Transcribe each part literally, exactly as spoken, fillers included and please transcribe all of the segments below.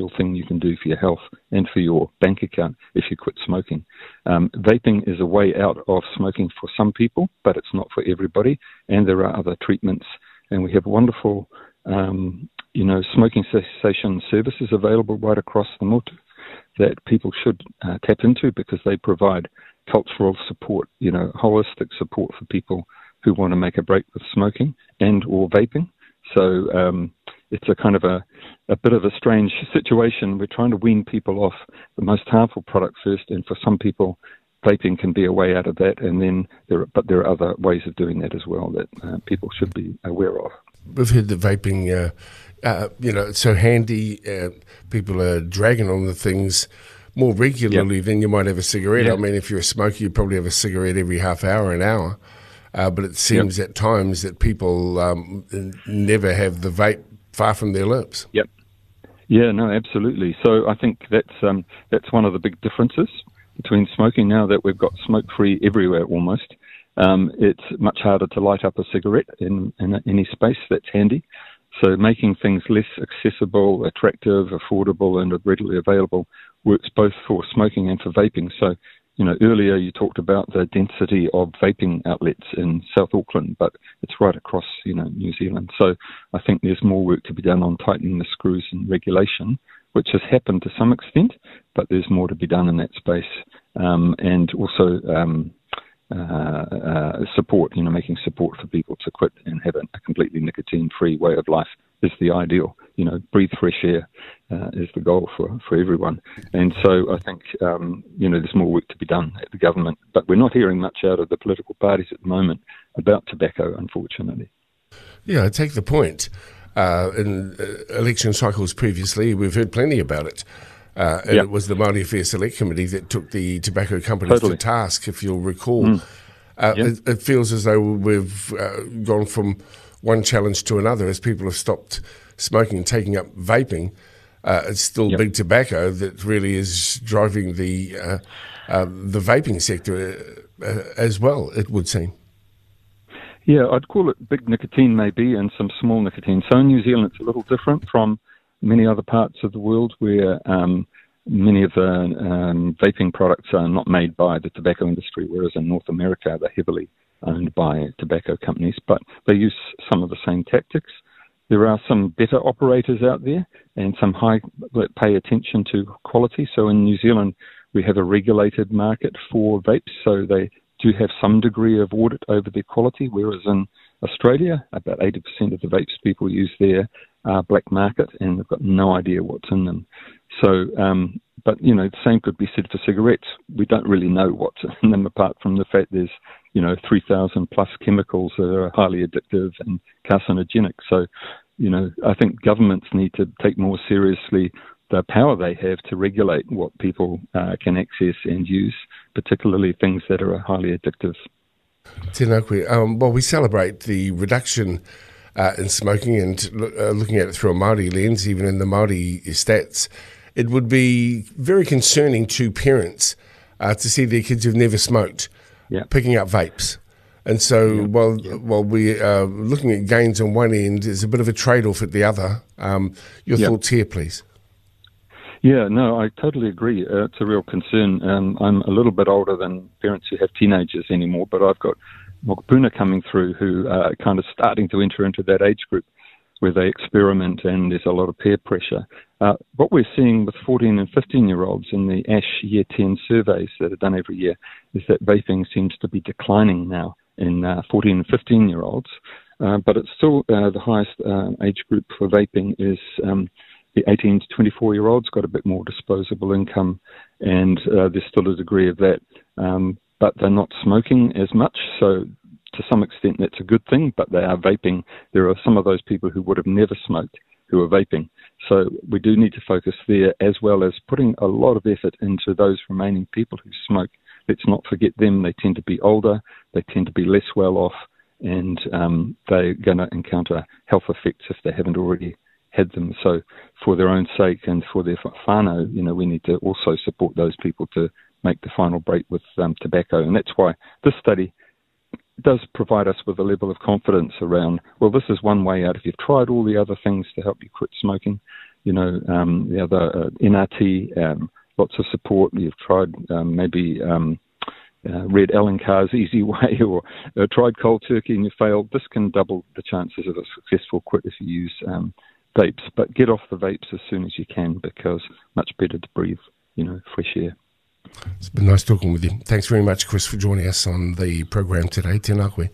beneficial thing you can do for your health and for your bank account if you quit smoking. Um, vaping is a way out of smoking for some people, but it's not for everybody, and there are other treatments, and we have wonderful um, you know, smoking cessation services available right across the motu that people should uh, tap into, because they provide cultural support, you know, holistic support for people who want to make a break with smoking and or vaping. So um, it's a kind of a, a bit of a strange situation. We're trying to wean people off the most harmful product first, and for some people, vaping can be a way out of that. And then there, are, but there are other ways of doing that as well that uh, people should be aware of. We've heard that vaping, uh, uh, you know, it's so handy. Uh, people are dragging on the things more regularly yep. than you might have a cigarette. Yep. I mean, if you're a smoker, you probably have a cigarette every half hour, an hour. Uh, but it seems yep. at times that people um, never have the vape far from their lips. Yep. Yeah, no, absolutely. So I think that's um, that's one of the big differences between smoking now that we've got smoke-free everywhere almost. Um, it's much harder to light up a cigarette in, in any space. That's handy. So making things less accessible, attractive, affordable, and readily available works both for smoking and for vaping. So, you know, earlier you talked about the density of vaping outlets in South Auckland, but it's right across, you know, New Zealand. So I think there's more work to be done on tightening the screws and regulation, which has happened to some extent, but there's more to be done in that space. Um, and also um, uh, uh, support, you know, making support for people to quit and have a, a completely nicotine-free way of life is the ideal. You know, breathe fresh air uh, is the goal for, for everyone. And so I think, um, you know, there's more work to be done at the government, but we're not hearing much out of the political parties at the moment about tobacco, unfortunately. Yeah, I take the point. Uh, in uh, election cycles previously, we've heard plenty about it. Uh, and yep. it was the Māori Affairs Select Committee that took the tobacco companies totally. to task, if you'll recall. Mm. Uh, yep. it, it feels as though we've uh, gone from one challenge to another as people have stopped smoking and taking up vaping. Uh, it's still yep. big tobacco that really is driving the uh, uh, the vaping sector uh, as well, it would seem. Yeah, I'd call it big nicotine maybe, and some small nicotine. So in New Zealand, it's a little different from many other parts of the world where um, many of the um, vaping products are not made by the tobacco industry, whereas in North America, they're heavily owned by tobacco companies, but they use some of the same tactics. There are some better operators out there and some high that pay attention to quality. So in New Zealand, we have a regulated market for vapes, so they do have some degree of audit over their quality, whereas in Australia, about eighty percent of the vapes people use there are black market, and they've got no idea what's in them. So, um, but, you know, the same could be said for cigarettes. We don't really know what's in them, apart from the fact there's, you know, three thousand plus chemicals that are highly addictive and carcinogenic. So, you know, I think governments need to take more seriously the power they have to regulate what people uh, can access and use, particularly things that are highly addictive. Tēnā koe. Um, well, we celebrate the reduction uh, in smoking and uh, looking at it through a Māori lens, even in the Māori stats. It would be very concerning to parents uh, to see their kids who've never smoked yeah. picking up vapes. And so yeah. while yeah. while we are looking at gains on one end, there's a bit of a trade-off at the other. Um, your yeah. thoughts here, please. Yeah, no, I totally agree. Uh, it's a real concern. Um, I'm a little bit older than parents who have teenagers anymore, but I've got mokopuna coming through who are kind of starting to enter into that age group where they experiment and there's a lot of peer pressure. Uh, what we're seeing with fourteen and fifteen-year-olds in the ASH Year ten surveys that are done every year is that vaping seems to be declining now in uh, fourteen and fifteen-year-olds, uh, but it's still uh, the highest uh, age group for vaping is um, the eighteen to twenty-four-year-olds, got a bit more disposable income, and uh, there's still a degree of that, um, but they're not smoking as much, so to some extent that's a good thing, but they are vaping. There are some of those people who would have never smoked who are vaping. So we do need to focus there, as well as putting a lot of effort into those remaining people who smoke. Let's not forget them. They tend to be older, they tend to be less well off, and um, they're going to encounter health effects if they haven't already had them. So for their own sake and for their whānau, you know, we need to also support those people to make the final break with um, tobacco. And that's why this study does provide us with a level of confidence around, well, this is one way out. If you've tried all the other things to help you quit smoking, you know, um, the other uh, N R T, um, lots of support. You've tried um, maybe um, uh, Red Ellen Carr's Easy Way, or uh, tried cold turkey and you failed. This can double the chances of a successful quit if you use um, vapes. But get off the vapes as soon as you can, because much better to breathe, you know, fresh air. It's been nice talking with you. Thanks very much, Chris, for joining us on the program today. Tēnā koe.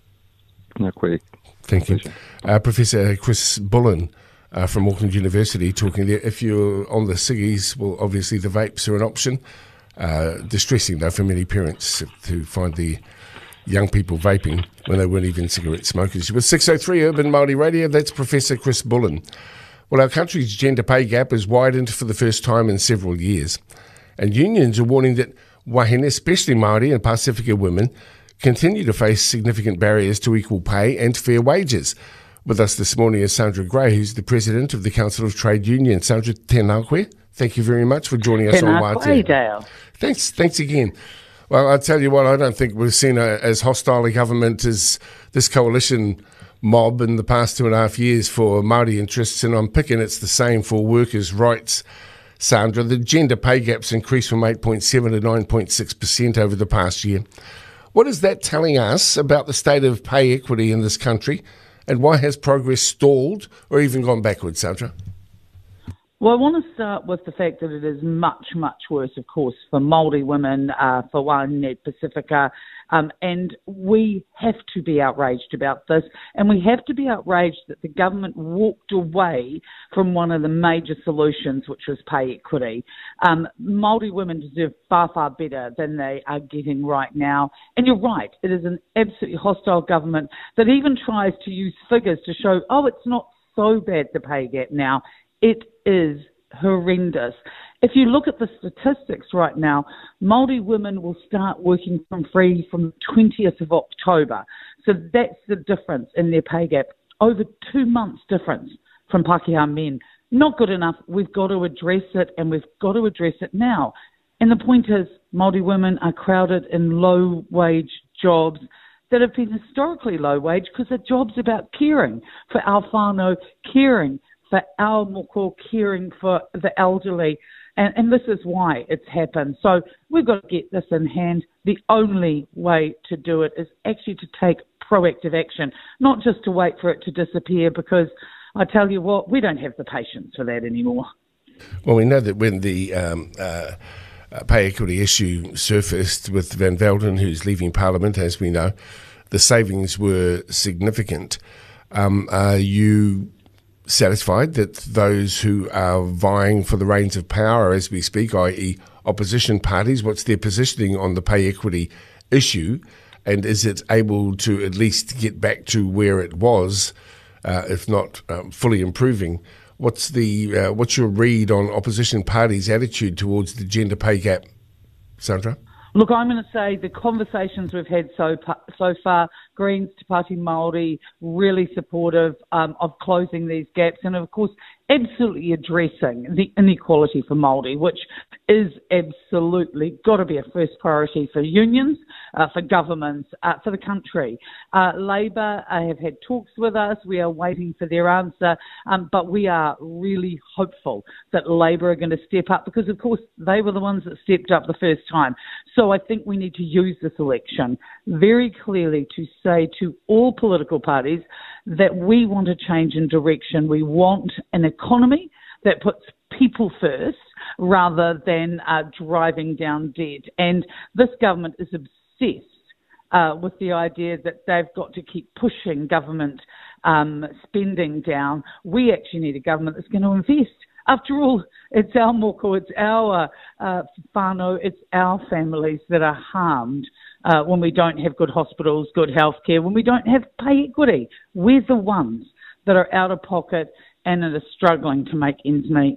Tēnā koe. Thank you. Uh, Professor Chris Bullen uh, from Auckland University talking there. If you're on the ciggies, well, obviously the vapes are an option. Uh, distressing, though, for many parents to find the young people vaping when they weren't even cigarette smokers. With six oh three Urban Māori Radio, that's Professor Chris Bullen. Well, our country's gender pay gap has widened for the first time in several years. And unions are warning that wahine, especially Māori and Pasifika women, continue to face significant barriers to equal pay and fair wages. With us this morning is Sandra Gray, who's the President of the Council of Trade Unions. Sandra, tēnā koe. Thank you very much for joining us on Wā Te. Dale. Thanks, thanks again. Well, I tell you what, I don't think we've seen a, as hostile a government as this coalition mob in the past two and a half years for Māori interests, and I'm picking it's the same for workers' rights. Sandra, the gender pay gap's increased from eight point seven to nine point six percent over the past year. What is that telling us about the state of pay equity in this country, and why has progress stalled or even gone backwards, Sandra? Well, I want to start with the fact that it is much, much worse, of course, for Māori women, uh, for Wāne Pasifika, um, and we have to be outraged about this, and we have to be outraged that the government walked away from one of the major solutions, which was pay equity. Um, Māori women deserve far, far better than they are getting right now, and you're right, it is an absolutely hostile government that even tries to use figures to show, oh, it's not so bad, the pay gap now. It is horrendous. If you look at the statistics right now, Māori women will start working from free from the twentieth of October. So that's the difference in their pay gap. Over two months difference from Pākehā men. Not good enough. We've got to address it, and we've got to address it now. And the point is, Māori women are crowded in low-wage jobs that have been historically low-wage because they're jobs about caring for our whānau, caring for our moko, caring for the elderly. And, and this is why it's happened. So we've got to get this in hand. The only way to do it is actually to take proactive action, not just to wait for it to disappear, because I tell you what, we don't have the patience for that anymore. Well, we know that when the um, uh, pay equity issue surfaced with Van Velden, who's leaving Parliament, as we know, the savings were significant. Um, are you satisfied that those who are vying for the reins of power as we speak, that is opposition parties, what's their positioning on the pay equity issue, and is it able to at least get back to where it was, uh, if not um, fully improving? What's the uh, what's your read on opposition parties' attitude towards the gender pay gap, Sandra? Look, I'm going to say the conversations we've had so so far, Greens Te Pāti Māori, really supportive um, of closing these gaps, and of course absolutely addressing the inequality for Māori, which is absolutely got to be a first priority for unions, uh, for governments, uh, for the country. Uh, Labour uh, have had talks with us. We are waiting for their answer, um, but we are really hopeful that Labour are going to step up, because of course they were the ones that stepped up the first time. So I think we need to use this election very clearly to say to all political parties that we want a change in direction. We want an economy that puts people first rather than uh, driving down debt. And this government is obsessed uh, with the idea that they've got to keep pushing government um, spending down. We actually need a government that's going to invest. After all, it's our moko, it's our uh, whānau, it's our families that are harmed uh, when we don't have good hospitals, good healthcare, when we don't have pay equity. We're the ones that are out of pocket and that are struggling to make ends meet.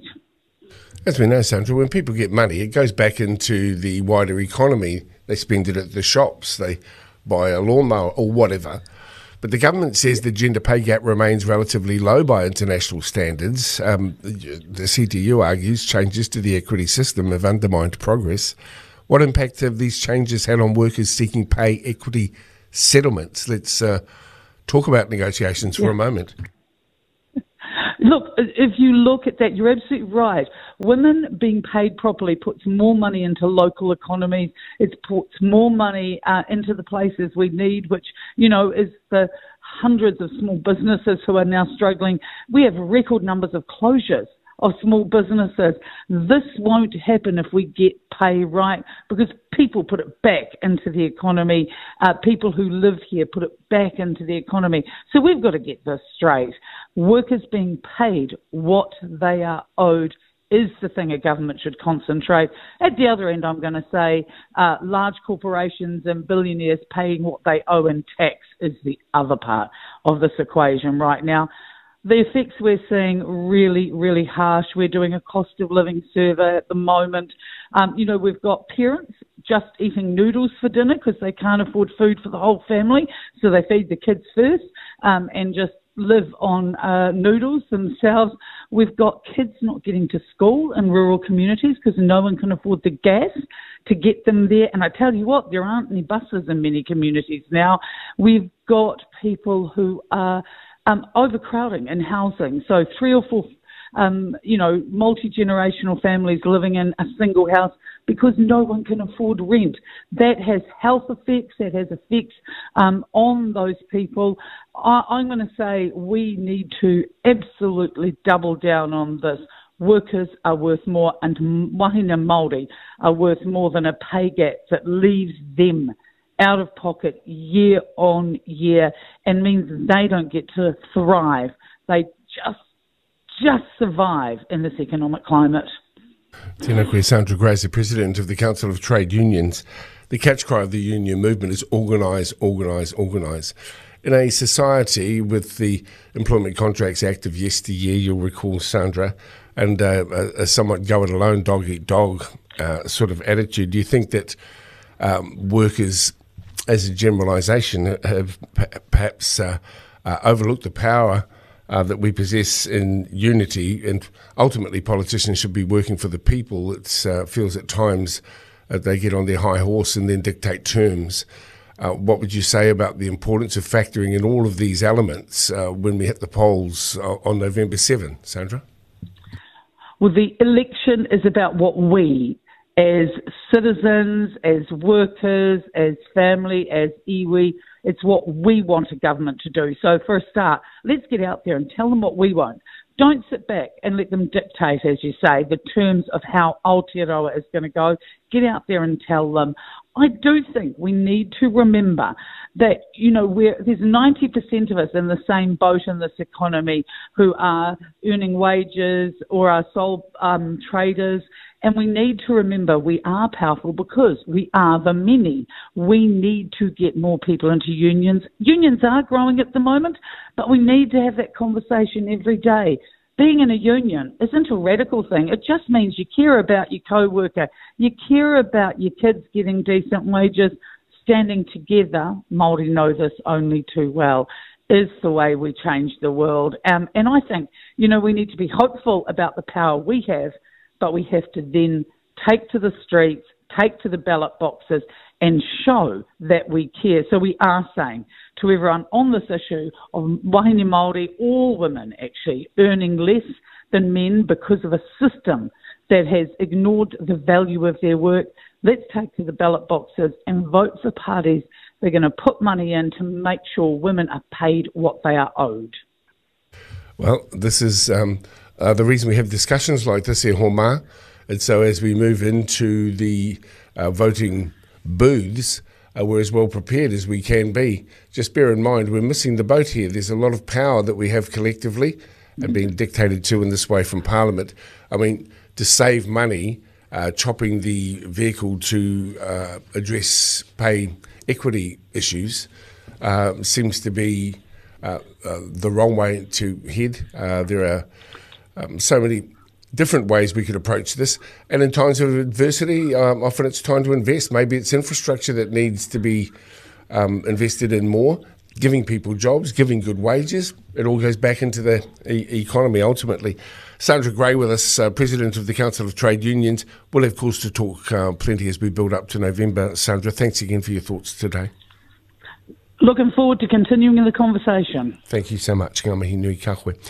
As we know, Sandra, when people get money, it goes back into the wider economy. They spend it at the shops, they buy a lawnmower or whatever. But the government says the gender pay gap remains relatively low by international standards. Um, the C T U argues changes to the equity system have undermined progress. What impact have these changes had on workers seeking pay equity settlements? Let's uh, talk about negotiations for yeah. a moment. Look, if you look at that, you're absolutely right. Women being paid properly puts more money into local economies. It puts more money uh, into the places we need, which, you know, is the hundreds of small businesses who are now struggling. We have record numbers of closures of small businesses. This won't happen if we get pay right, because people put it back into the economy. Uh, people who live here put it back into the economy. So we've got to get this straight. Workers being paid what they are owed is the thing a government should concentrate. At the other end, I'm going to say uh, large corporations and billionaires paying what they owe in tax is the other part of this equation right now. The effects we're seeing really, really harsh. We're doing a cost of living survey at the moment. Um, you know, we've got parents just eating noodles for dinner because they can't afford food for the whole family, so they feed the kids first um, and just live on uh, noodles themselves. We've got kids not getting to school in rural communities because no one can afford the gas to get them there. And I tell you what, there aren't any buses in many communities now. We've got people who are Um, overcrowding in housing. So three or four, um, you know, multi-generational families living in a single house because no one can afford rent. That has health effects, that has effects um, on those people. I, I'm going to say we need to absolutely double down on this. Workers are worth more, and wahine Māori are worth more than a pay gap that leaves them out of pocket year on year and means they don't get to thrive. They just just survive in this economic climate. Tēnā koe, Sandra Grazer, President of the Council of Trade Unions. The catch cry of the union movement is organise, organise, organise. In a society with the Employment Contracts Act of yesteryear, you'll recall, Sandra, and uh, a, a somewhat go-it-alone, dog-eat-dog uh, sort of attitude, do you think that um, workers, as a generalisation, have p- perhaps uh, uh, overlooked the power uh, that we possess in unity, and ultimately politicians should be working for the people? It uh, feels at times that they get on their high horse and then dictate terms. Uh, what would you say about the importance of factoring in all of these elements uh, when we hit the polls uh, on November seventh, Sandra? Well, the election is about what we, as citizens, as workers, as family, as iwi, it's what we want a government to do. So for a start, let's get out there and tell them what we want. Don't sit back and let them dictate, as you say, the terms of how Aotearoa is going to go. Get out there and tell them. I do think we need to remember that, you know, we're, there's ninety percent of us in the same boat in this economy who are earning wages or are sole um, traders. And we need to remember we are powerful because we are the many. We need to get more people into unions. Unions are growing at the moment, but we need to have that conversation every day. Being in a union isn't a radical thing. It just means you care about your co-worker. You care about your kids getting decent wages. Standing together, Māori know this only too well, is the way we change the world. Um, and I think, you know, we need to be hopeful about the power we have, but we have to then take to the streets, take to the ballot boxes and show that we care. So we are saying to everyone on this issue of wahine Māori, all women actually earning less than men because of a system that has ignored the value of their work, let's take to the ballot boxes and vote for parties that are going to put money in to make sure women are paid what they are owed. Well, this is um, uh, the reason we have discussions like this here, Homa. And so as we move into the uh, voting booths, uh, we're as well prepared as we can be. Just bear in mind, we're missing the boat here. There's a lot of power that we have collectively and being dictated to in this way from Parliament. I mean, to save money, uh, chopping the vehicle to uh, address pay equity issues uh, seems to be uh, uh, the wrong way to head. Uh, there are um, so many different ways we could approach this. And in times of adversity, um, often it's time to invest. Maybe it's infrastructure that needs to be um, invested in more, giving people jobs, giving good wages. It all goes back into the e- economy ultimately. Sandra Gray with us, uh, President of the Council of Trade Unions. We'll have cause to talk uh, plenty as we build up to November. Sandra, thanks again for your thoughts today. Looking forward to continuing the conversation. Thank you so much. Ngā mihi nui ka koe.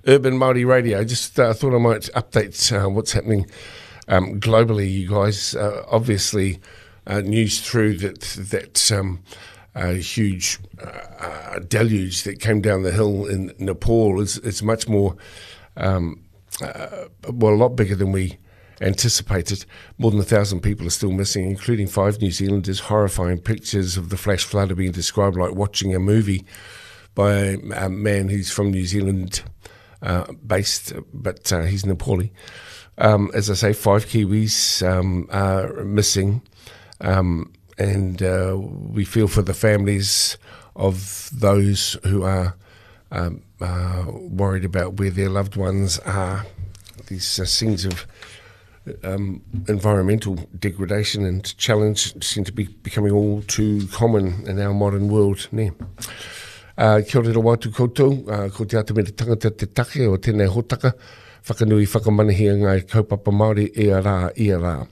Urban Māori Radio. I just uh, thought I might update uh, what's happening um, globally, you guys. Uh, obviously, uh, news through that that um, uh, huge uh, deluge that came down the hill in Nepal is, is much more, um, uh, well, a lot bigger than we anticipated. More than a thousand people are still missing, including five New Zealanders. Horrifying pictures of the flash flood are being described like watching a movie by a, a man who's from New Zealand uh, based, but uh, he's Nepali. Um, as I say, five Kiwis um, are missing, um, and uh, we feel for the families of those who are um, uh, worried about where their loved ones are. These uh, scenes of Um, environmental degradation and challenge seem to be becoming all too common in our modern world. Ne? Uh, kia ora watu koutou, uh, ko te atu me te tangata te take o tēnei hotaka, whakanui whakamanahia ngai kaupapa Māori i a rā, i a rā.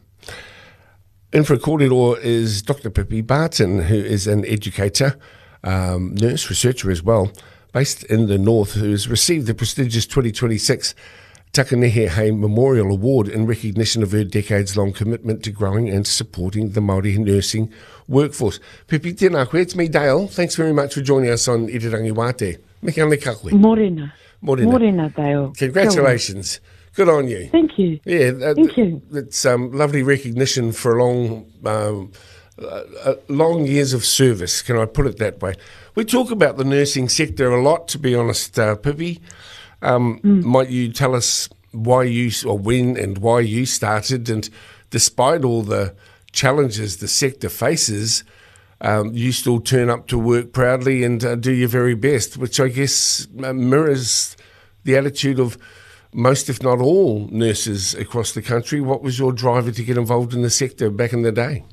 In for a kōrero is Doctor Pippi Barton, who is an educator, um, nurse, researcher as well, based in the north, who has received the prestigious twenty twenty-six Takanehe Hei Memorial Award in recognition of her decades-long commitment to growing and supporting the Māori nursing workforce. Pippi, tēnā koe, it's me, Dale. Thanks very much for joining us on Irirangi Wate. Me kia ane ka koe. Morena. Morena. Morena, Dale. Congratulations. Good on you. Thank you. Yeah, uh, Thank you. It's um, lovely recognition for a long, um, uh, long years of service, can I put it that way. We talk about the nursing sector a lot, to be honest, uh, Pippi. Um, mm. Might you tell us why you, or when and why you started, and despite all the challenges the sector faces, um, you still turn up to work proudly and uh, do your very best, which I guess uh, mirrors the attitude of most, if not all, nurses across the country. What was your driver to get involved in the sector back in the day?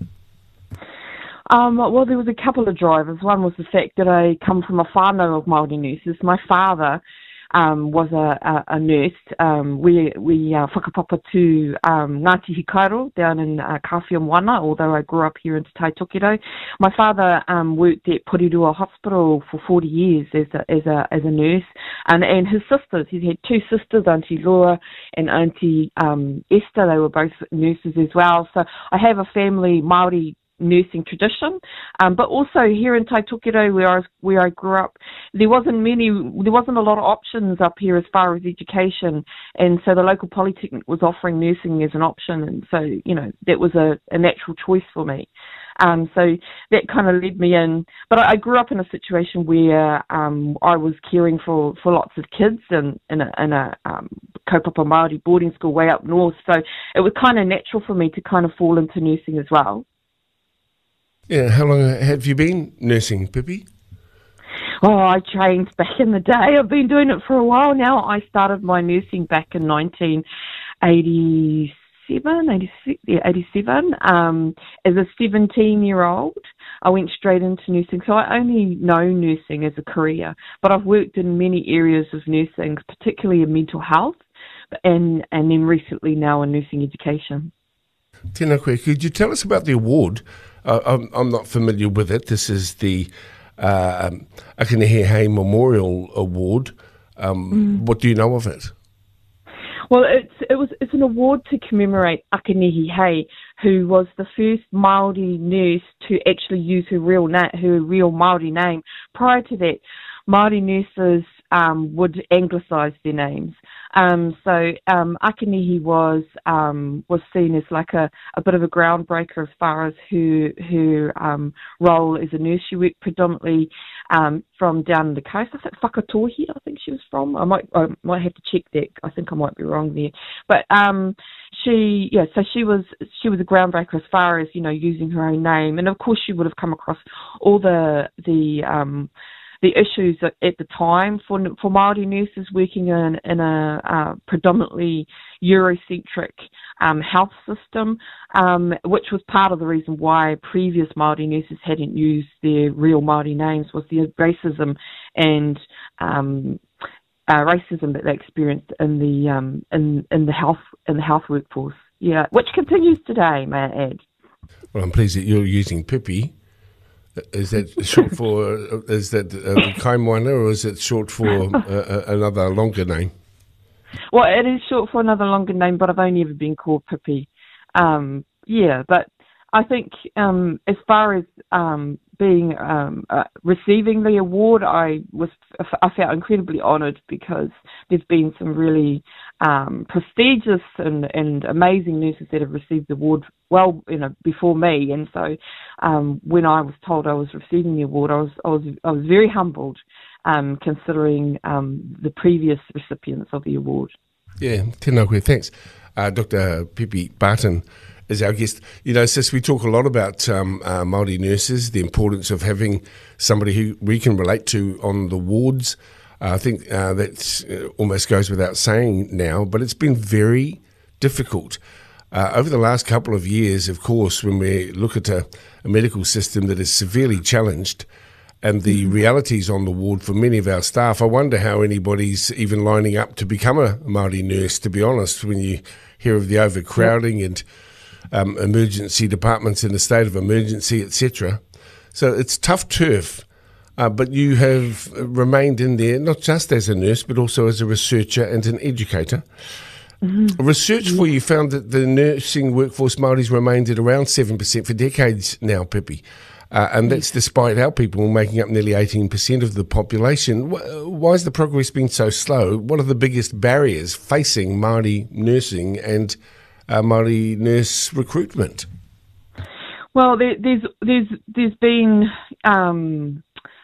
Um, well, there was a couple of drivers. One was the fact that I come from a whānau of Māori nurses. My father Um, was a, a, a nurse. Um, we we uh, whakapapa to um, Ngāti Hikairo down in uh, Kawhiamoana, although I grew up here in Te Tai Tokiro. My father um, worked at Porirua Hospital for forty years as a, as a, as a nurse, and, and his sisters, he had two sisters, Auntie Laura and Auntie um, Esther. They were both nurses as well. So I have a family Māori nursing tradition, um, but also here in Tai Tokiro, where I where I grew up, there wasn't many, there wasn't a lot of options up here as far as education, and so the local polytechnic was offering nursing as an option, and so you know that was a, a natural choice for me. Um, so that kind of led me in, but I, I grew up in a situation where um, I was caring for, for lots of kids in, in a, in a um, kaupapa Māori boarding school way up north, so it was kind of natural for me to kind of fall into nursing as well. Yeah, how long have you been nursing, Pippi? Oh, I trained back in the day. I've been doing it for a while now. I started my nursing back in nineteen eighty-seven, eighty-six, yeah, eighty-seven. Um, as a seventeen-year-old, I went straight into nursing. So I only know nursing as a career, but I've worked in many areas of nursing, particularly in mental health, and, and then recently now in nursing education. Tēnā koe, could you tell us about the award? Uh, I'm, I'm not familiar with it. This is the uh, Akanehe Hei Memorial Award. Um, mm. What do you know of it? Well, it's it was it's an award to commemorate Akanehe Hei, who was the first Māori nurse to actually use her real na- her real Māori name. Prior to that, Māori nurses um, would anglicise their names. Um, so um, Akanehe was um, was seen as like a, a bit of a groundbreaker as far as her her um, role as a nurse. She worked predominantly um, from down the coast. I think Whakatohi, I think she was from. I might I might have to check that. I think I might be wrong there. But um, she yeah, so she was she was a groundbreaker as far as you know using her own name, and of course she would have come across all the the um, the issues at the time for for Māori nurses working in, in a uh, predominantly Eurocentric um, health system, um, which was part of the reason why previous Māori nurses hadn't used their real Māori names, was the racism and um, uh, racism that they experienced in the um, in in the health in the health workforce. Yeah, which continues today, may I add. Well, I'm pleased that you're using Pippi. Is that short for, is that uh, Kaimoana, or is it short for uh, another longer name? Well, it is short for another longer name, but I've only ever been called Pippi. Um, yeah, but I think um, as far as um, being um, uh, receiving the award, I was I felt incredibly honoured because there's been some really um, prestigious and, and amazing nurses that have received the award well, you know, before me, and so um, when I was told I was receiving the award, I was I was I was very humbled, um, considering um, the previous recipients of the award. Yeah, tēnā koe, thanks. Uh, Doctor Pippi Barton is our guest. You know, sis, we talk a lot about um, uh, Māori nurses, the importance of having somebody who we can relate to on the wards. Uh, I think uh, that uh, almost goes without saying now, but it's been very difficult. Uh, over the last couple of years, of course, when we look at a, a medical system that is severely challenged and the realities on the ward for many of our staff, I wonder how anybody's even lining up to become a Māori nurse, to be honest, when you hear of the overcrowding and Um, emergency departments in a state of emergency, et cetera. So it's tough turf, uh, but you have remained in there, not just as a nurse, but also as a researcher and an educator. Mm-hmm. Research for you found that the nursing workforce Māoris remained at around seven percent for decades now, Pippi, uh, and that's despite our people making up nearly eighteen percent of the population. Why has the progress been so slow? What are the biggest barriers facing Māori nursing and Uh, Māori nurse recruitment? Well, there, there's there's there's been um,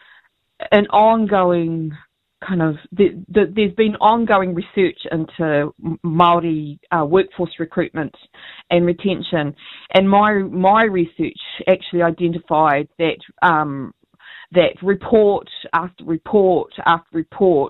an ongoing kind of the, the, there's been ongoing research into Māori uh, workforce recruitment and retention, and my my research actually identified that um, that report after report after report.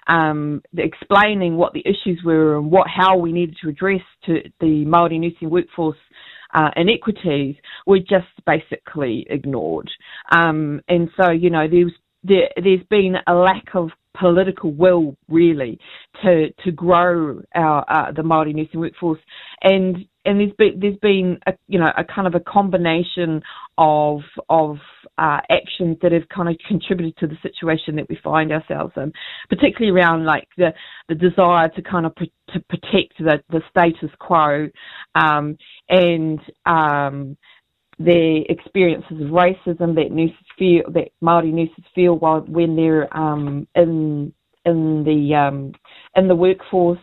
Um, explaining what the issues were and what how we needed to address to the Māori nursing workforce uh, inequities were just basically ignored. Um, and so, you know, there's there, there's been a lack of political will really to to grow our uh, the Māori nursing workforce, and and there's been there's been a, you know a kind of a combination of of uh, actions that have kind of contributed to the situation that we find ourselves in, particularly around like the the desire to kind of pr- to protect the the status quo, um, and um, the experiences of racism that nurses feel that Māori nurses feel while when they're um, in in the um, in the workforce.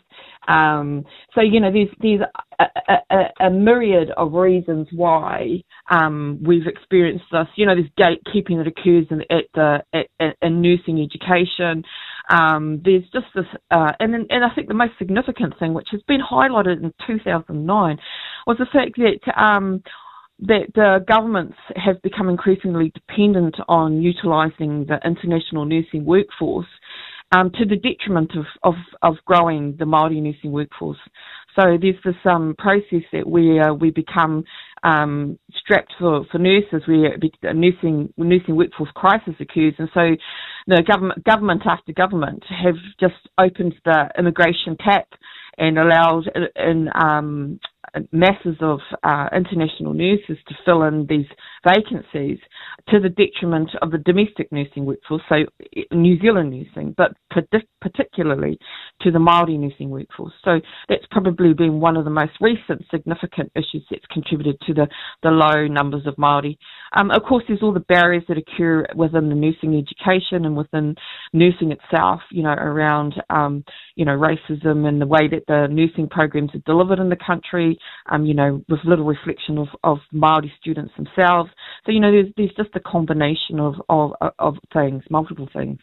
Um, so you know, there's there's a, a, a myriad of reasons why um, we've experienced this. You know, there's gatekeeping that occurs in at the at, at, in nursing education. Um, there's just this, uh, and and I think the most significant thing, which has been highlighted in two thousand nine, was the fact that um, that the governments have become increasingly dependent on utilising the international nursing workforce um, to the detriment of, of, of growing the Māori nursing workforce. So there's this um, process that where we become um, strapped for, for nurses, where a nursing nursing workforce crisis occurs, and so the government government after government have just opened the immigration tap and allowed in um, masses of uh, international nurses to fill in these vacancies to the detriment of the domestic nursing workforce, so New Zealand nursing, but particularly to the Māori nursing workforce. So that's probably been one of the most recent significant issues that's contributed to the, the low numbers of Māori. Um, of course, there's all the barriers that occur within the nursing education and within nursing itself, you know, around, um, you know, racism and the way that the nursing programs are delivered in the country, um, you know, with little reflection of, of Māori students themselves. So, you know, there's, there's just a combination of, of, of things, multiple things.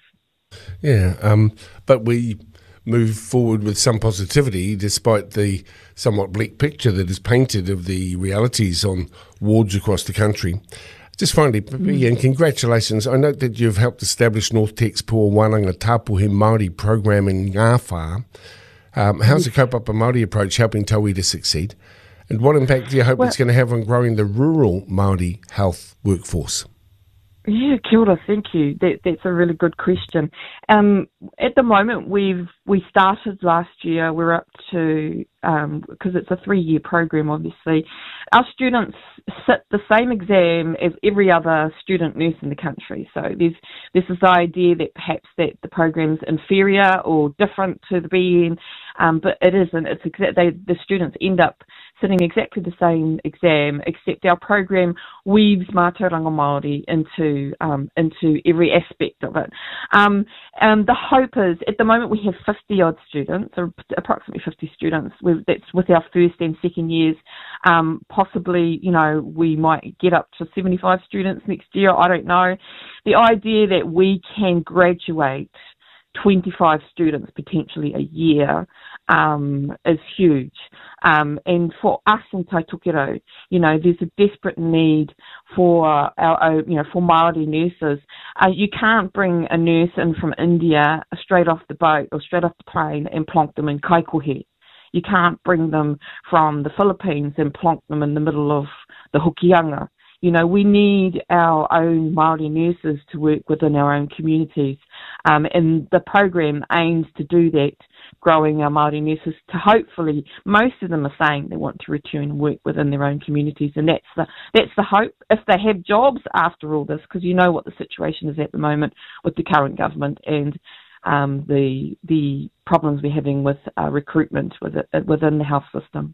Yeah, um, but we move forward with some positivity despite the somewhat bleak picture that is painted of the realities on wards across the country. Just finally, Pippi, and congratulations. I note that you've helped establish North Tech's Pua Wānanga Tāpuhi Māori program in Ngāwhā. Um, how's the kaupapa Māori approach helping Taui to succeed? And what impact do you hope well, it's going to have on growing the rural Māori health workforce? Yeah, kia ora, thank you. That, that's a really good question. Um, at the moment, we've we started last year. We're up to um, because it's a three-year program. Obviously, our students sit the same exam as every other student nurse in the country. So there's there's this idea that perhaps that the program's inferior or different to the B N, um, but it isn't. It's exa- they, the students end up sitting exactly the same exam, except our program weaves Mātauranga Māori into um, into every aspect of it. Um, and the hope is, at the moment we have fifty odd students, or approximately fifty students. With, that's with our first and second years. Um, possibly, you know, we might get up to seventy-five students next year. I don't know. The idea that we can graduate twenty-five students potentially a year um, is huge. Um, and for us in Taitokero, you know, there's a desperate need for our, you know, for Māori nurses. Uh, you can't bring a nurse in from India straight off the boat or straight off the plane and plonk them in Kaikohe. You can't bring them from the Philippines and plonk them in the middle of the Hokianga. You know, we need our own Māori nurses to work within our own communities. Um, and the program aims to do that, growing our Māori nurses to hopefully, most of them are saying they want to return and work within their own communities. And that's the, that's the hope, if they have jobs after all this, because you know what the situation is at the moment with the current government and um, the the problems we're having with uh, recruitment with it, within the health system.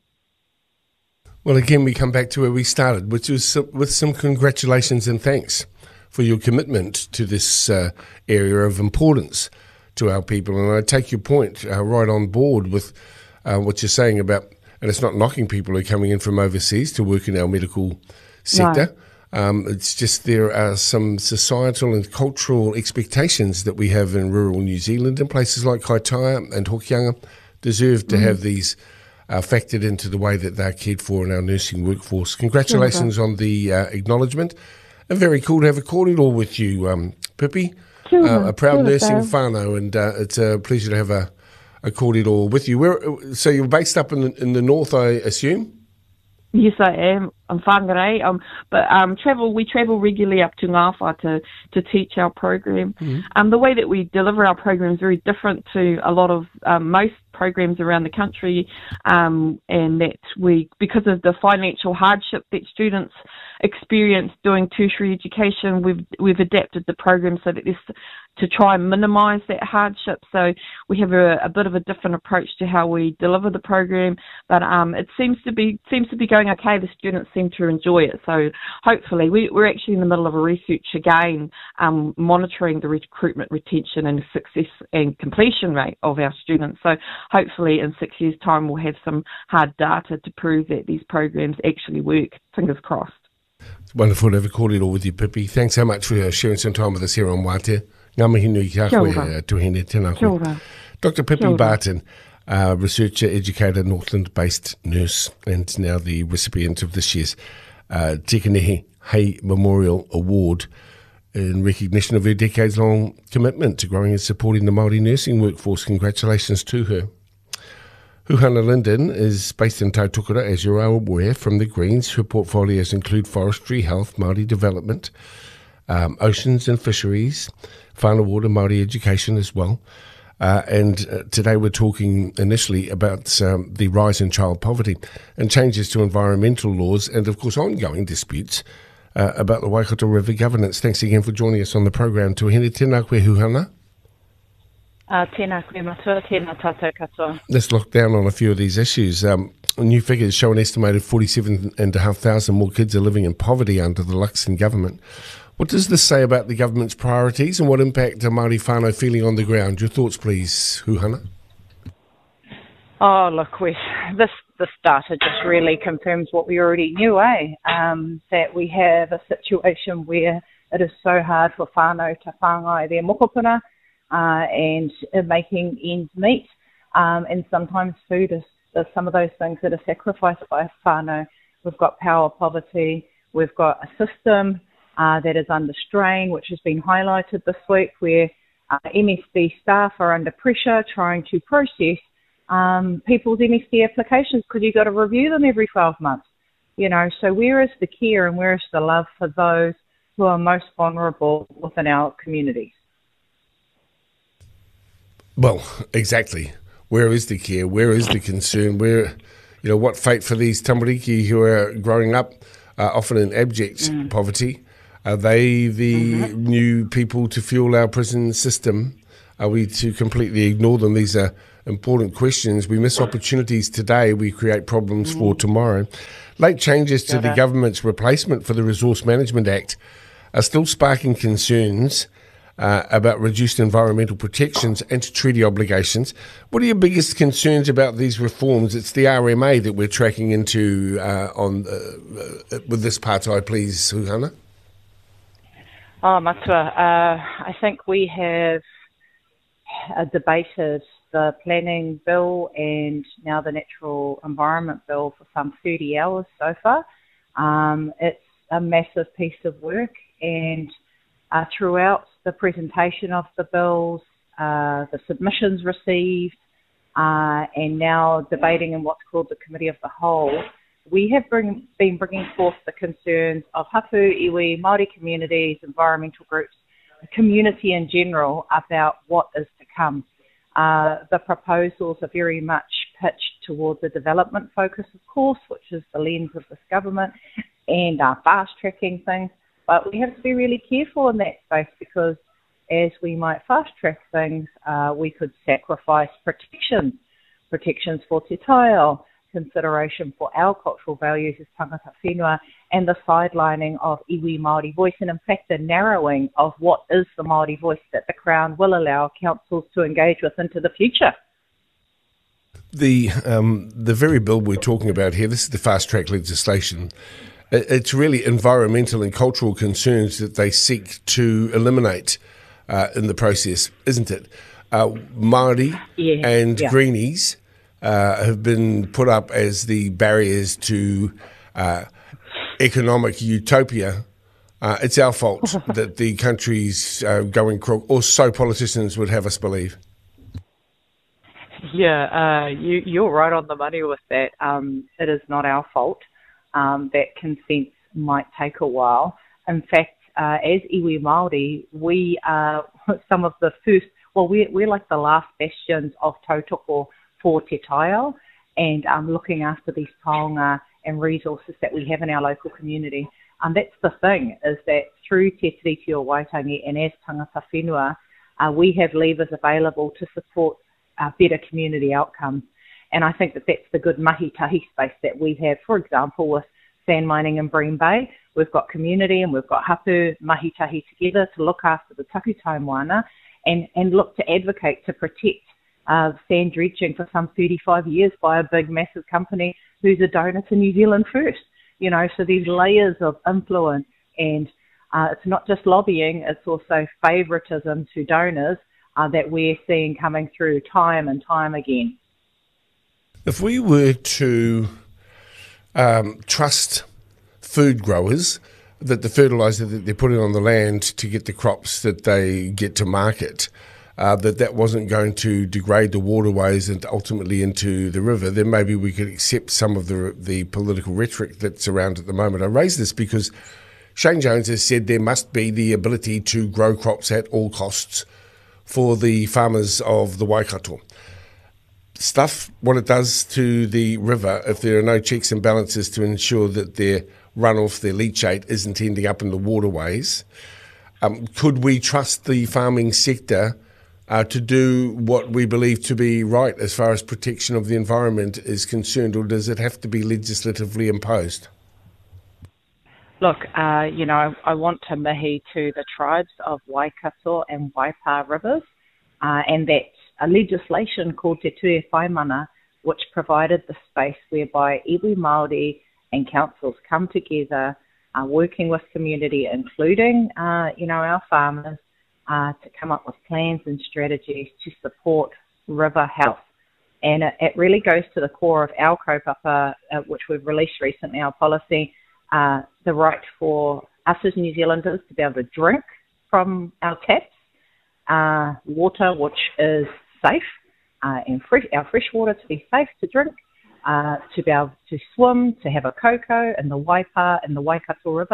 Well, again, we come back to where we started, which was with some congratulations and thanks for your commitment to this uh, area of importance to our people. And I take your point uh, right on board with uh, what you're saying about, and it's not knocking people who are coming in from overseas to work in our medical sector. No. Um, it's just there are some societal and cultural expectations that we have in rural New Zealand and places like Kaitaia and Hokianga deserve to mm. have these Uh, factored into the way that they're cared for in our nursing workforce. Congratulations on the uh, acknowledgement. And very cool to have a cordial with you, um, Pippi, uh, a proud nursing whānau, and uh, it's a pleasure to have a, a cordial with you. Where, so you're based up in the, in the north, I assume? Yes, I am. I'm Whangarei. Um, but um, travel. We travel regularly up to Ngāwha to, to teach our program. Mm-hmm. Um, the way that we deliver our program is very different to a lot of um, most programs around the country, um, and that we, because of the financial hardship that students experience doing tertiary education, we've we've adapted the program so that this to try and minimise that hardship. So we have a, a bit of a different approach to how we deliver the program, but um, it seems to be seems to be going okay. The students seem to enjoy it. So hopefully, we, we're actually in the middle of a research again, um, monitoring the recruitment, retention, and success and completion rate of our students. So hopefully, in six years' time, we'll have some hard data to prove that these programs actually work. Fingers crossed. It's wonderful to have a cordial with you, Pippi. Thanks so much for sharing some time with us here on Wātea. Ngā mihi nui kia koe, tuhine tēnā koe. Doctor Pippi Barton, uh, researcher, educator, Northland-based nurse, and now the recipient of this year's uh, Tikanehi Hay Memorial Award in recognition of her decades-long commitment to growing and supporting the Māori nursing workforce. Congratulations to her. Huhana Linden is based in Taitokera, as you are aware, from the Greens. Her portfolios include forestry, health, Māori development, um, oceans and fisheries, whānau water, Māori education as well. Uh, and uh, today we're talking initially about um, the rise in child poverty and changes to environmental laws and, of course, ongoing disputes uh, about the Waikato River governance. Thanks again for joining us on the program. Tuhine tēnā koe, Huhana. Uh, tēnā koe matua, tēnā tātou katoa. Let's look down on a few of these issues. Um, new figures show an estimated forty-seven thousand five hundred more kids are living in poverty under the Luxon government. What does this say about the government's priorities and what impact are Māori whānau feeling on the ground? Your thoughts, please, Huhana. Oh, look, we, this, this data just really confirms what we already knew, eh? Um, that we have a situation where it is so hard for whānau to whāngai their mokopuna, Uh, and uh, making ends meet, um, and sometimes food is, is some of those things that are sacrificed by whānau. We've got power poverty, we've got a system uh, that is under strain, which has been highlighted this week, where uh, M S D staff are under pressure trying to process um, people's M S D applications because you've got to review them every twelve months. You know, so where is the care and where is the love for those who are most vulnerable within our communities. Well, exactly. Where is the care? Where is the concern? Where, you know, what fate for these tamariki who are growing up uh, often in abject mm. poverty? Are they the mm-hmm. new people to fuel our prison system? Are we to completely ignore them? These are important questions. We miss opportunities today. We create problems mm. for tomorrow. Late changes to the government's replacement for the Resource Management Act are still sparking concerns Uh, about reduced environmental protections and treaty obligations. What are your biggest concerns about these reforms? It's the R M A that we're tracking into uh, on uh, uh, with this partai, please, Huhana. Oh, Matua, uh, I think we have uh, debated the planning bill and now the natural environment bill for some thirty hours so far. Um, it's a massive piece of work, and uh, throughout the presentation of the bills, uh, the submissions received, uh, and now debating in what's called the Committee of the Whole, we have bring, been bringing forth the concerns of hapu, iwi, Māori communities, environmental groups, the community in general about what is to come. Uh, the proposals are very much pitched towards a development focus, of course, which is the lens of this government, and uh, fast-tracking things. But we have to be really careful in that space, because as we might fast-track things, uh, we could sacrifice protections, protections for te taio, consideration for our cultural values as tangata whenua, and the sidelining of iwi Māori voice, and in fact the narrowing of what is the Māori voice that the Crown will allow councils to engage with into the future. The um, the very bill we're talking about here, this is the fast-track legislation. It's really environmental and cultural concerns that they seek to eliminate uh, in the process, isn't it? Uh, Māori yeah, and yeah. Greenies uh, have been put up as the barriers to uh, economic utopia. Uh, it's our fault that the country's uh, going crook, or so politicians would have us believe. Yeah, uh, you, you're right on the money with that. Um, it is not our fault. Um, that consent might take a while. In fact, uh, as iwi Māori, we are some of the first, well, we're, we're like the last bastions of tautoko for te taio, and um, looking after these taonga and resources that we have in our local community. And that's the thing, is that through Te Tiriti o Waitangi and as tangata whenua, uh, we have levers available to support uh, better community outcomes. And I think that that's the good mahi-tahi space that we have. For example, with sand mining in Bream Bay, we've got community and we've got hapu mahi-tahi together to look after the takutai moana and, and look to advocate to protect uh, sand dredging for some thirty-five years by a big, massive company who's a donor to New Zealand First. You know, so these layers of influence, and uh, it's not just lobbying, it's also favouritism to donors uh, that we're seeing coming through time and time again. If we were to um, trust food growers that the fertiliser that they're putting on the land to get the crops that they get to market, uh, that that wasn't going to degrade the waterways and ultimately into the river, then maybe we could accept some of the the political rhetoric that's around at the moment. I raise this because Shane Jones has said there must be the ability to grow crops at all costs for the farmers of the Waikato. Stuff what it does to the river if there are no checks and balances to ensure that their runoff, their leachate, isn't ending up in the waterways. Um, could we trust the farming sector uh, to do what we believe to be right as far as protection of the environment is concerned, or does it have to be legislatively imposed? Look, uh, you know, I want to mihi to the tribes of Waikato and Waipa rivers, uh, and that a legislation called Te Tue Whaimana, which provided the space whereby iwi Māori and councils come together, uh, working with community, including, uh, you know, our farmers, uh, to come up with plans and strategies to support river health. And it, it really goes to the core of our kaupapa, uh, which we've released recently, our policy, uh, the right for us as New Zealanders to be able to drink from our taps, uh, water which is safe, uh, and fresh, our fresh water to be safe to drink, uh, to be able to swim, to have a koko in the Waipa and the Waikato River,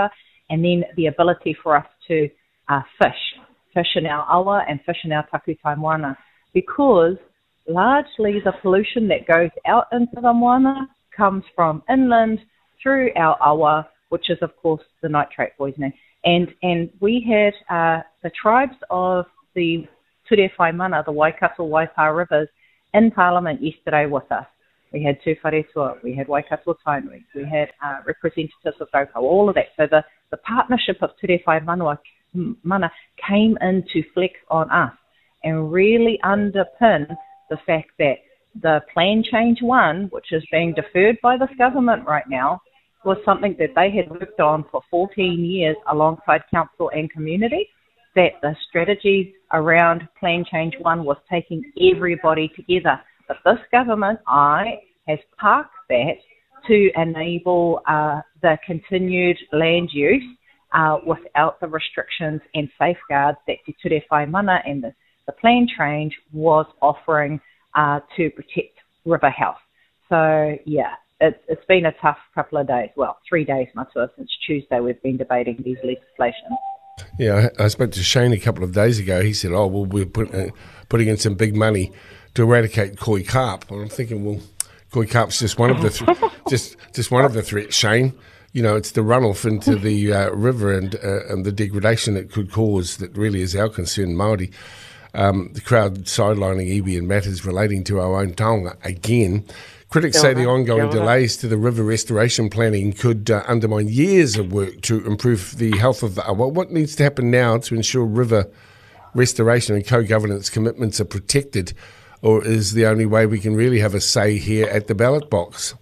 and then the ability for us to uh, fish, fish in our awa and fish in our takutai moana, because largely the pollution that goes out into the moana comes from inland through our awa, which is of course the nitrate poisoning. And and we had uh, the tribes of the Ture Whai Mana, the Waikato Waipa rivers, in Parliament yesterday with us. We had two wharetua, we had Waikato Tainui, we had uh, representatives of Gauko, all of that. So the, the partnership of Ture Whai Mana, Mana came in to flex on us and really underpin the fact that the Plan Change one, which is being deferred by this government right now, was something that they had worked on for fourteen years alongside council and community, that the strategies around Plan Change one was taking everybody together. But this government, I, has parked that to enable uh, the continued land use uh, without the restrictions and safeguards that Te Ture Whai Mana and the, the Plan Change was offering uh, to protect river health. So, yeah, it's, it's been a tough couple of days. Well, three days, Matua, since Tuesday we've been debating these legislations. Yeah, I, I spoke to Shane a couple of days ago. He said, oh, well, we're put, uh, putting in some big money to eradicate koi carp. And I'm thinking, well, koi carp's just one of the th- just just one of the threats, Shane. You know, it's the runoff into the uh, river and uh, and the degradation it could cause that really is our concern, Māori. Um, the crowd sidelining iwi in matters relating to our own taonga again. Critics say the ongoing delays to the river restoration planning could uh, undermine years of work to improve the health of the awa. What needs to happen now to ensure river restoration and co-governance commitments are protected, or is the only way we can really have a say here at the ballot box?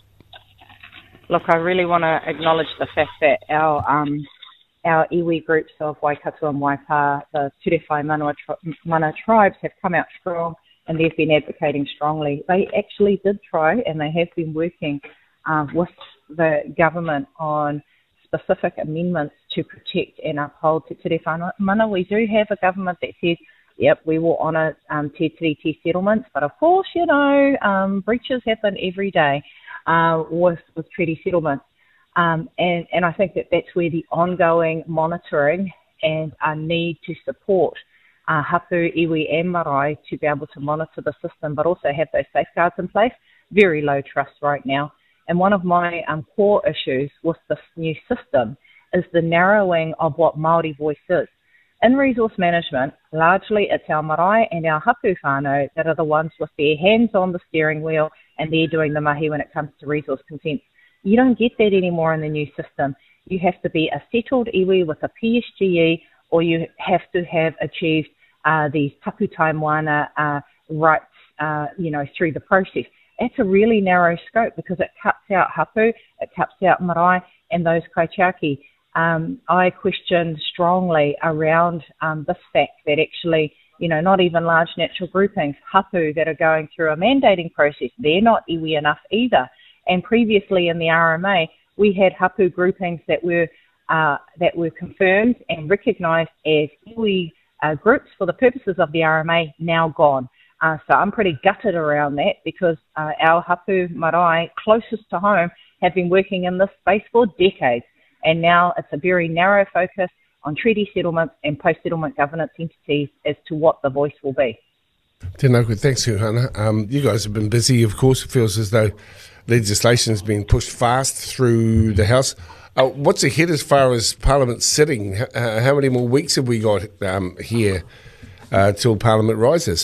Look, I really want to acknowledge the fact that our um, our iwi groups of Waikato and Waipa, the Ture Whai Mana, Mana tribes, have come out strong, and they've been advocating strongly. They actually did try, and they have been working uh, with the government on specific amendments to protect and uphold Te Ture Whai Mana. We do have a government that says, yep, we will honour um, Te Tiriti settlements, but of course, you know, um, breaches happen every day uh, with, with treaty settlements. Um, and, and I think that that's where the ongoing monitoring and a need to support Uh, hapu, iwi and marae to be able to monitor the system, but also have those safeguards in place. Very low trust right now. And one of my um, core issues with this new system is the narrowing of what Māori voice is. In resource management, largely it's our marae and our hapu whānau that are the ones with their hands on the steering wheel, and they're doing the mahi when it comes to resource consent. You don't get that anymore in the new system. You have to be a settled iwi with a P S G E, or you have to have achieved uh, these takutai moana uh, rights, uh, you know, through the process. It's a really narrow scope because it cuts out hapu, it cuts out marae and those kaitiaki. Um, I question strongly around um, this fact that actually, you know, not even large natural groupings, hapu that are going through a mandating process, they're not iwi enough either. And previously in the R M A, we had hapu groupings that were uh, that were confirmed and recognised as iwi uh, groups for the purposes of the R M A, now gone. Uh, so I'm pretty gutted around that because uh, our hapu marae closest to home have been working in this space for decades. And now it's a very narrow focus on treaty settlements and post-settlement governance entities as to what the voice will be. Tēnā koe, thanks, Huhana. Um, you guys have been busy, of course. It feels as though legislation has been pushed fast through the House. Uh, what's ahead as far as Parliament sitting? Uh, how many more weeks have we got um, here uh, till Parliament rises?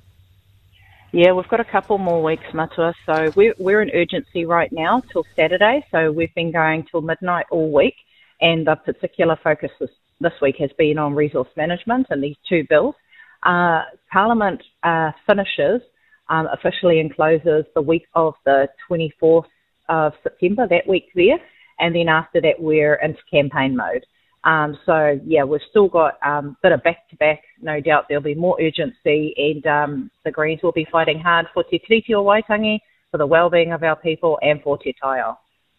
Yeah, we've got a couple more weeks, Matua. So we're, we're in urgency right now till Saturday. So we've been going till midnight all week. And the particular focus this, this week has been on resource management and these two bills. Uh, Parliament uh, finishes um, officially and closes the week of the twenty-fourth of September, that week there. And then after that, we're into campaign mode. Um, so, yeah, we've still got a um, bit of back-to-back. No doubt there'll be more urgency, and um, the Greens will be fighting hard for Te Tiriti o Waitangi, for the well-being of our people, and for Te Taiao.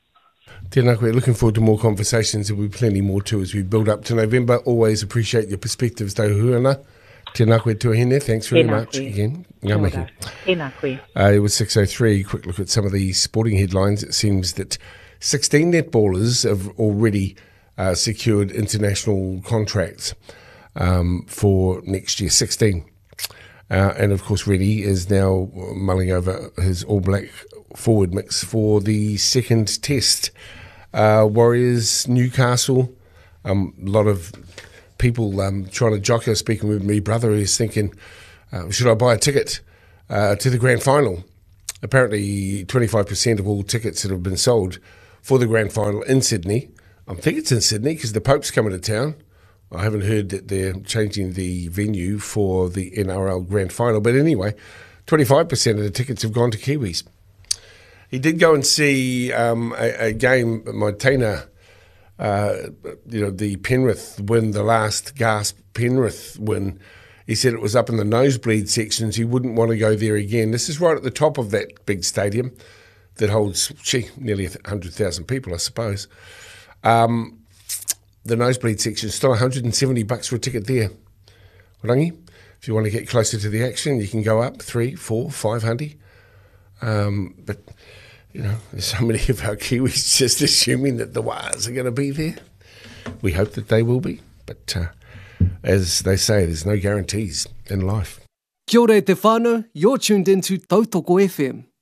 Tēnā koe, looking forward to more conversations. There'll be plenty more too as we build up to November. Always appreciate your perspectives, though, Huhana. Tēnā koe tuahine, thanks very Tēnā much koe. again. Ngā mihi. Tēnā koe. Uh, it was six oh three. Quick look at some of the sporting headlines. It seems that sixteen netballers have already uh, secured international contracts um, for next year, sixteen. Uh, and of course, Reddy is now mulling over his All Black forward mix for the second test. Uh, Warriors, Newcastle, um, a lot of people um, trying to jock her, speaking with me brother, who's thinking, uh, should I buy a ticket uh, to the grand final? Apparently, twenty-five percent of all tickets that have been sold for the grand final in Sydney, I think it's in Sydney because the Pope's coming to town. I haven't heard that they're changing the venue for the N R L Grand Final. But anyway, twenty-five percent of the tickets have gone to Kiwis. He did go and see um, a, a game, Montana, uh, you know, the Penrith win, the last gasp Penrith win. He said it was up in the nosebleed sections. He wouldn't want to go there again. This is right at the top of that big stadium that holds, gee, nearly one hundred thousand people, I suppose. Um... The nosebleed section is still one hundred seventy bucks for a ticket there. Rangi, if you want to get closer to the action, you can go up three, four, five hundred. Um, but, you know, there's so many of our Kiwis just assuming that the Wars are going to be there. We hope that they will be. But uh, as they say, there's no guarantees in life. Kia ora e te whānau, you're tuned into Tautoko F M.